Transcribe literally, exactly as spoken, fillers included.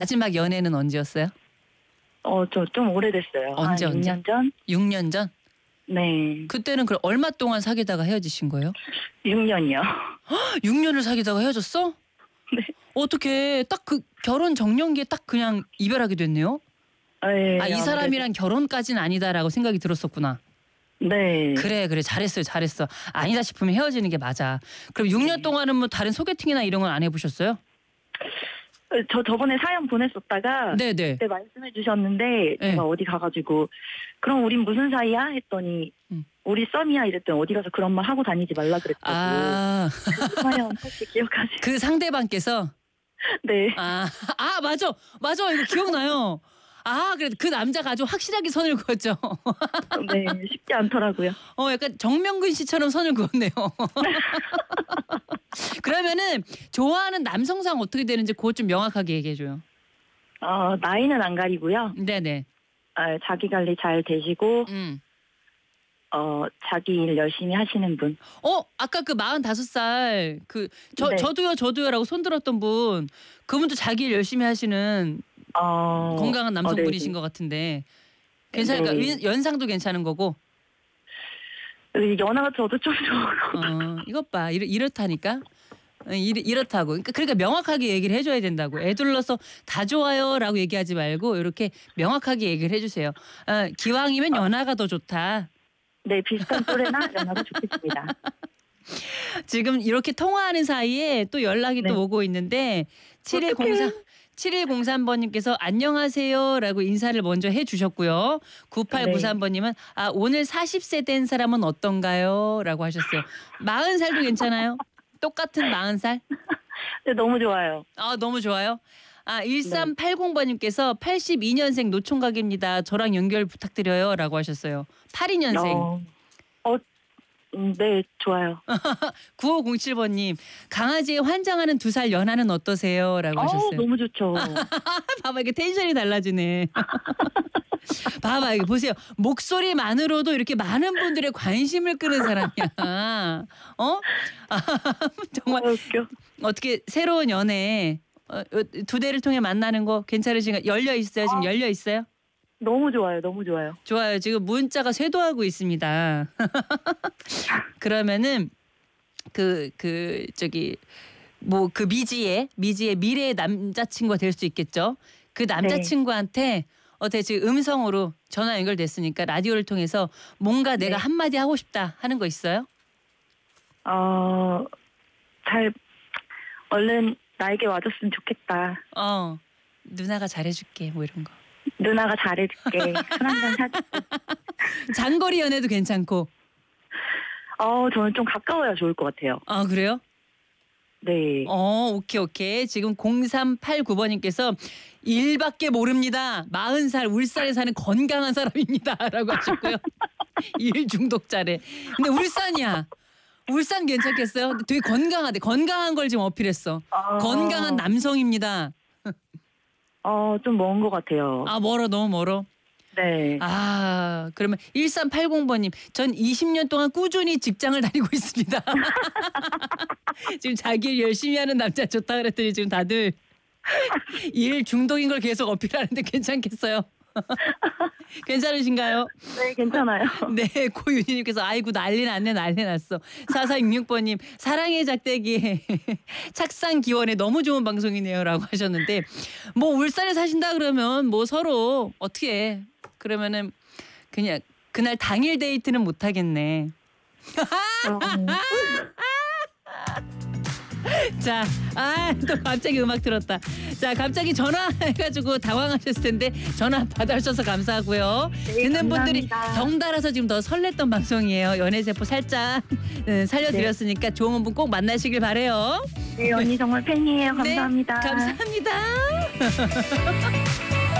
마지막 연애는 언제였어요? 어, 저 좀 오래됐어요. 언제, 한 언제? 육 년 전? 육 년 전? 네. 그때는 그럼 얼마 동안 사귀다가 헤어지신 거예요? 육 년이요. 육 년을 사귀다가 헤어졌어? 네. 어떻게 딱 그 결혼 정년기에 딱 그냥 이별하게 됐네요? 네, 아, 이 아무래도. 사람이랑 결혼까지는 아니다라고 생각이 들었었구나. 네. 그래 그래 잘했어요 잘했어. 아니다 싶으면 헤어지는 게 맞아. 그럼 육 년 네. 동안은 뭐 다른 소개팅이나 이런 건 안 해보셨어요? 저 저번에 사연 보냈었다가 네네. 그때 말씀해 주셨는데 네. 제가 어디 가가지고 그럼 우린 무슨 사이야? 했더니 음. 우리 썸이야 이랬더니 어디 가서 그런 말 하고 다니지 말라 그랬다고. 아, 그 사연 혹시 기억하세요? 그 상대방께서 네. 아, 아 맞아 맞아 이거 기억나요. 아 그래 그 남자가 아주 확실하게 선을 그었죠. 네, 쉽지 않더라고요. 어 약간 정명근 씨처럼 선을 그었네요. 그러면은 좋아하는 남성상 어떻게 되는지 그것 좀 명확하게 얘기해줘요. 어, 나이는 안 가리고요. 네네. 아, 자기 관리 잘 되시고 음. 어, 자기 일 열심히 하시는 분. 어 아까 그 마흔다섯 살 그 저 네. 저도요 저도요라고 손 들었던 분 그분도 자기 일 열심히 하시는 어, 건강한 어, 남성분이신 네네. 것 같은데 괜찮을까? 네. 연- 연상도 괜찮은 거고. 연하가 저도 좀 좋고. 어 이것 봐 이렇, 이렇다니까. 어, 이렇, 이렇다고. 그러니까, 그러니까 명확하게 얘기를 해줘야 된다고. 애둘러서 다 좋아요라고 얘기하지 말고 이렇게 명확하게 얘기를 해주세요. 어, 기왕이면 연하가 더 좋다. 네, 비슷한 또래나 연하가 좋겠습니다. 지금 이렇게 통화하는 사이에 또 연락이 네. 또 오고 있는데 칠일공삼 칠일공삼 번님께서 안녕하세요라고 인사를 먼저 해주셨고요. 구팔구삼 번님은 아 오늘 사십 세 된 사람은 어떤가요? 라고 하셨어요. 마흔 살도 괜찮아요? 똑같은 마흔 살? 네, 너무 좋아요. 아 너무 좋아요. 아 일삼팔공 번님께서 팔십이 년생 노총각입니다. 저랑 연결 부탁드려요 라고 하셨어요. 팔십이 년생. 어, 어, 음, 네, 좋아요. 구오공칠 번님 강아지에 환장하는 두 살 연하는 어떠세요? 라고 어, 하셨어요. 너무 좋죠. 봐봐 이게 텐션이 달라지네. 봐봐 이거 보세요. 목소리만으로도 이렇게 많은 분들의 관심을 끄는 사람이야. 어? 아, 정말 아, 웃겨. 어떻게 새로운 연애 어, 어, 두 대를 통해 만나는 거 괜찮으신가요? 열려 있어요? 지금 아. 열려 있어요? 너무 좋아요. 너무 좋아요. 좋아요. 지금 문자가 쇄도하고 있습니다. 그러면은 그 그 저기 뭐 그 미지의 미지의 미래의 남자친구가 될 수 있겠죠. 그 남자친구한테 어때 지금 음성으로 전화 연결됐으니까 라디오를 통해서 뭔가 내가 네. 한마디 하고 싶다 하는 거 있어요? 어, 잘, 얼른 나에게 와줬으면 좋겠다. 어 누나가 잘해줄게 뭐 이런 거. 누나가 잘해줄게. 술 한잔 사줄게. 장거리 연애도 괜찮고. 어, 저는 좀 가까워야 좋을 것 같아요. 아 그래요? 네. 어 오케이 오케이. 지금 공삼팔구 번님께서 일밖에 모릅니다. 마흔 살 울산에 사는 건강한 사람입니다. 라고 하셨고요. 일 중독자래. 근데 울산이야. 울산 괜찮겠어요? 근데 되게 건강하대. 건강한 걸 지금 어필했어. 아, 건강한 남성입니다. 어, 좀 먼 것 같아요. 아 멀어 너무 멀어. 네. 아 그러면 일삼팔공 번님 전 이십 년 동안 꾸준히 직장을 다니고 있습니다. 지금 자기 일 열심히 하는 남자 좋다 그랬더니 지금 다들 일 중독인 걸 계속 어필하는데 괜찮겠어요? 괜찮으신가요? 네, 괜찮아요. 네, 고윤희님께서 아이고 난리 났네 난리 났어. 사사육육 번님 사랑의 작대기에 착상 기원에 너무 좋은 방송이네요라고 하셨는데 뭐 울산에 사신다 그러면 뭐 서로 어떻게 그러면은 그냥 그날 당일 데이트는 못 하겠네. 어, 자, 아, 또 갑자기 음악 들었다. 자, 갑자기 전화해가지고 당황하셨을 텐데 전화 받아주셔서 감사하고요. 네, 듣는 분들이 감사합니다. 덩달아서 지금 더 설렜던 방송이에요. 연애세포 살짝 음, 살려드렸으니까 좋은 분 꼭 만나시길 바래요. 네, 언니 정말 팬이에요. 감사합니다. 네, 감사합니다.